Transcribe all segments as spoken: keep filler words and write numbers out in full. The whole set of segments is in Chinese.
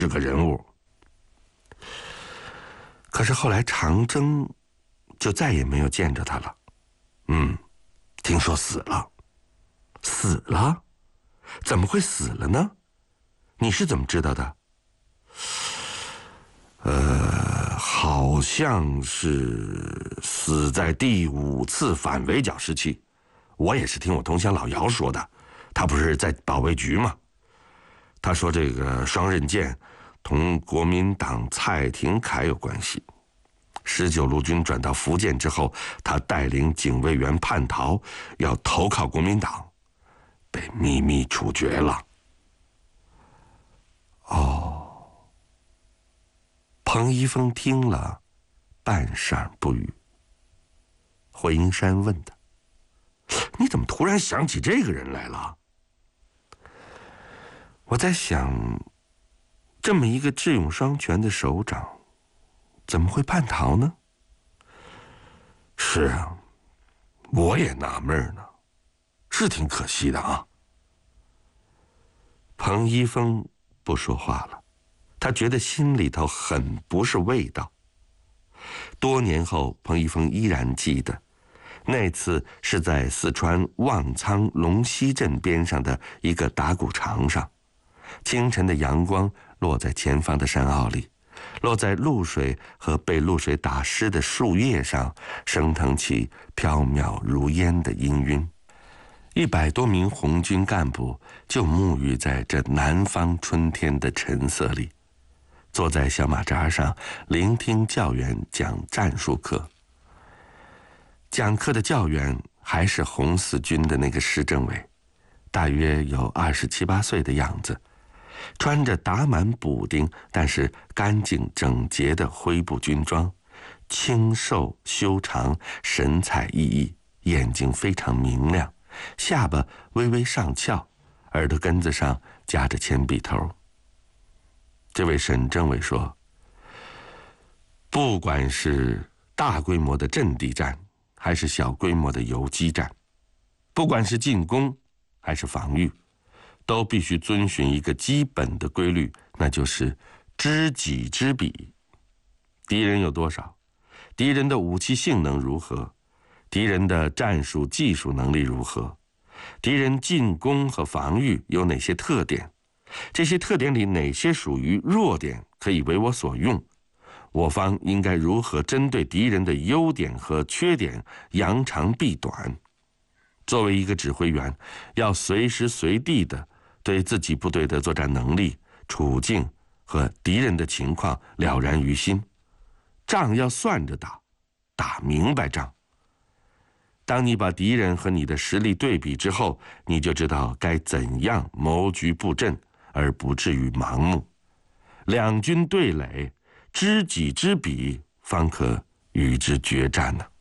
是个人物。可是后来长征就再也没有见着他了。嗯，听说死了。死了？怎么会死了呢？你是怎么知道的？呃，好像是死在第五次反围剿时期。我也是听我同乡老姚说的，他不是在保卫局吗？他说这个双刃剑同国民党蔡廷锴有关系。十九路军转到福建之后，他带领警卫员叛逃，要投靠国民党，被秘密处决了。哦，彭一峰听了，半晌不语。霍英山问他：“你怎么突然想起这个人来了？”我在想，这么一个智勇双全的首长，怎么会叛逃呢？是啊，我也纳闷呢，是挺可惜的啊。彭一峰不说话了，他觉得心里头很不是味道。多年后，彭一峰依然记得，那次是在四川望苍龙溪镇边上的一个打谷场上，清晨的阳光落在前方的山坳里，落在露水和被露水打湿的树叶上，升腾起飘渺如烟的氤氲。一百多名红军干部就沐浴在这南方春天的晨色里，坐在小马扎上聆听教员讲战术课。讲课的教员还是红四军的那个施政委，大约有二十七八岁的样子，穿着打满补丁但是干净整洁的灰布军装，清瘦修长，神采奕奕，眼睛非常明亮，下巴微微上翘，耳朵根子上夹着铅笔头。这位沈政委说，不管是大规模的阵地战还是小规模的游击战，不管是进攻还是防御，都必须遵循一个基本的规律，那就是知己知彼。敌人有多少？敌人的武器性能如何？敌人的战术技术能力如何？敌人进攻和防御有哪些特点？这些特点里哪些属于弱点，可以为我所用？我方应该如何针对敌人的优点和缺点扬长避短？作为一个指挥员，要随时随地的对自己部队的作战能力、处境和敌人的情况了然于心。仗要算着打，打明白仗。当你把敌人和你的实力对比之后，你就知道该怎样谋局布阵，而不至于盲目。两军对垒，知己知彼，方可与之决战呢。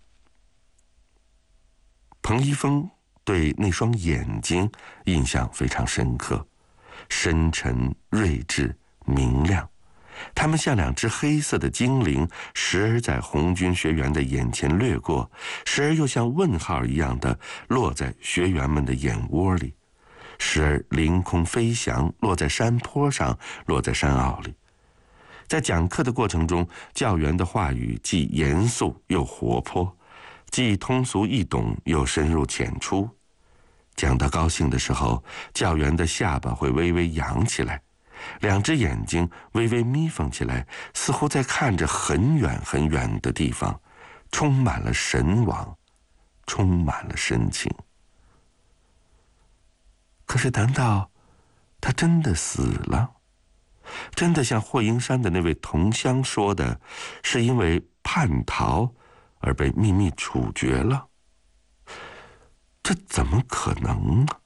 彭一峰对那双眼睛印象非常深刻，深沉、睿智、明亮，他们像两只黑色的精灵，时而在红军学员的眼前掠过，时而又像问号一样的落在学员们的眼窝里，时而凌空飞翔，落在山坡上，落在山坳里。在讲课的过程中，教员的话语既严肃又活泼，既通俗易懂又深入浅出。讲到高兴的时候，教员的下巴会微微扬起来，两只眼睛微微眯缝起来，似乎在看着很远很远的地方，充满了神往，充满了深情。可是难道他真的死了？真的像霍英山的那位同乡说的，是因为叛逃而被秘密处决了？这怎么可能呢？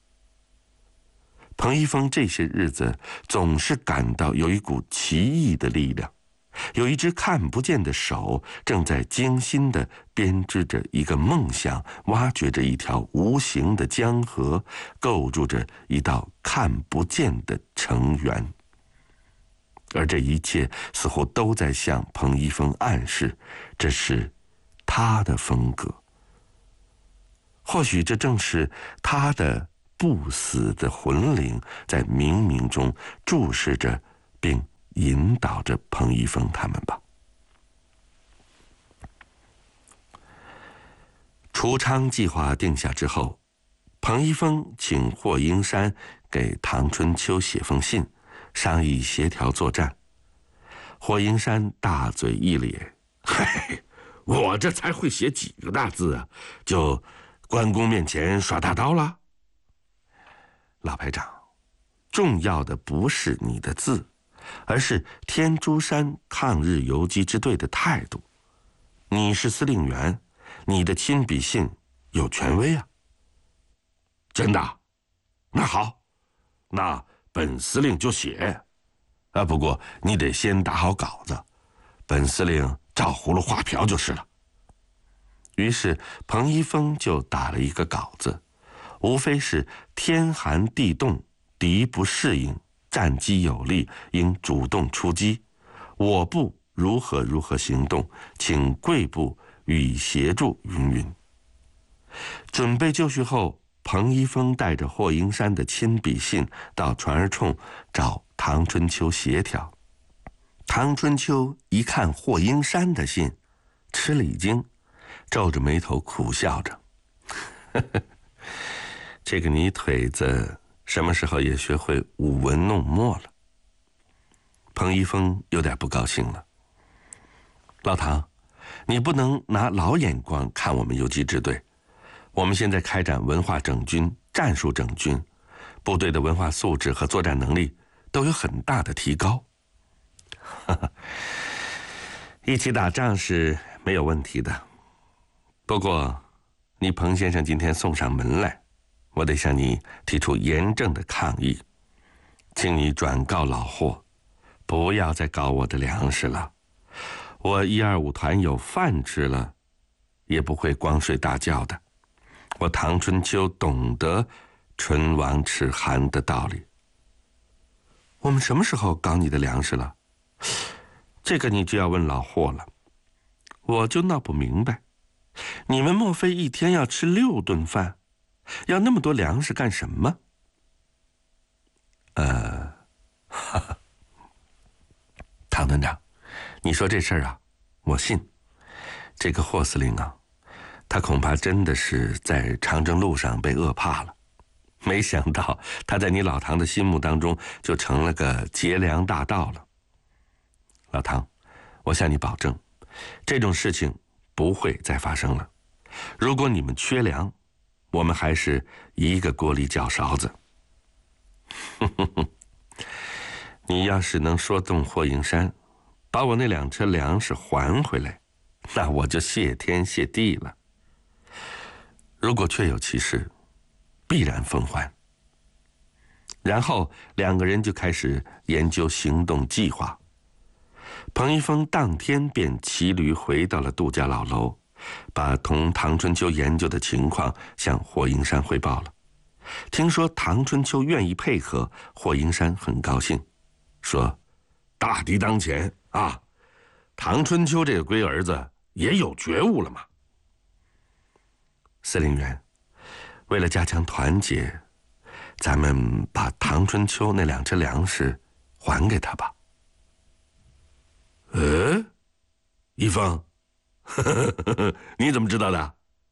彭一峰这些日子总是感到有一股奇异的力量，有一只看不见的手正在精心地编织着一个梦想，挖掘着一条无形的江河，构筑着一道看不见的城垣。而这一切似乎都在向彭一峰暗示，这是他的风格。或许这正是他的不死的魂灵在冥冥中注视着并引导着彭一峰他们吧。除昌计划定下之后，彭一峰请霍英山给唐春秋写封信，商议协调作战。霍英山大嘴一咧：“嘿，我这才会写几个大字啊，就关公面前耍大刀了？”老排长，重要的不是你的字，而是天珠山抗日游击支队的态度。你是司令员，你的亲笔信有权威啊。真的？那好，那本司令就写。啊，不过你得先打好稿子，本司令照葫芦画瓢就是了。于是彭一峰就打了一个稿子，无非是天寒地冻，敌不适应，战机有利，应主动出击。我部如何如何行动，请贵部予以协助，云云。准备就绪后，彭一峰带着霍英山的亲笔信到传儿冲找唐春秋协调。唐春秋一看霍英山的信，吃了一惊，皱着眉头苦笑着：“呵呵，这个泥腿子什么时候也学会舞文弄墨了？”彭一峰有点不高兴了：“老唐，你不能拿老眼光看我们游击支队。我们现在开展文化整军、战术整军，部队的文化素质和作战能力都有很大的提高。一起打仗是没有问题的。不过，你彭先生今天送上门来，我得向你提出严正的抗议，请你转告老霍，不要再搞我的粮食了。我一二五团有饭吃了，也不会光睡大觉的。我唐春秋懂得唇亡齿寒的道理。我们什么时候搞你的粮食了？这个你就要问老霍了。我就闹不明白，你们莫非一天要吃六顿饭，要那么多粮食干什么？呃，哈哈，唐团长，你说这事儿啊，我信。这个霍司令啊，他恐怕真的是在长征路上被饿怕了，没想到他在你老唐的心目当中就成了个劫粮大盗了。老唐，我向你保证，这种事情不会再发生了。如果你们缺粮，我们还是一个锅里搅勺子。你要是能说动霍英山，把我那两车粮食还回来，那我就谢天谢地了。如果确有其事，必然奉还。然后两个人就开始研究行动计划。彭一峰当天便骑驴回到了杜家老楼，把同唐春秋研究的情况向霍英山汇报了。听说唐春秋愿意配合，霍英山很高兴，说：“大敌当前啊，唐春秋这个龟儿子也有觉悟了嘛。”司令员，为了加强团结，咱们把唐春秋那两车粮食还给他吧。呃，一峰，你怎么知道的？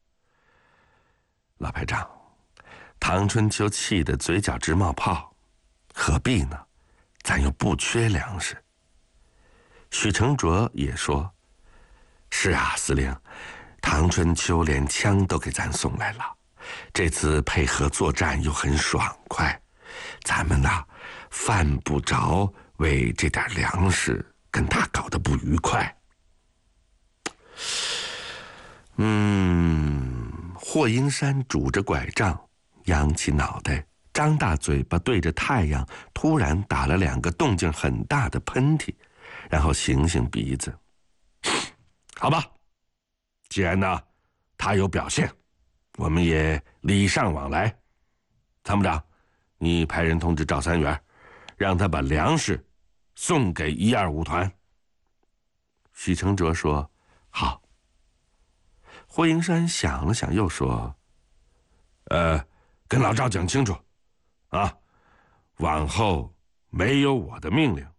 老排长，唐春秋气得嘴角直冒泡，何必呢？咱又不缺粮食。许承灼也说：“是啊，司令，唐春秋连枪都给咱送来了，这次配合作战又很爽快，咱们呐，犯不着为这点粮食跟他搞得不愉快。”嗯，霍英山拄着拐杖，扬起脑袋，张大嘴巴对着太阳，突然打了两个动静很大的喷嚏，然后醒醒鼻子。好吧，既然呢他有表现，我们也礼尚往来。参谋长，你派人通知赵三元，让他把粮食送给一二五团。许承灼说：“好。”霍英山想了想，又说：“呃，跟老赵讲清楚，啊，往后没有我的命令，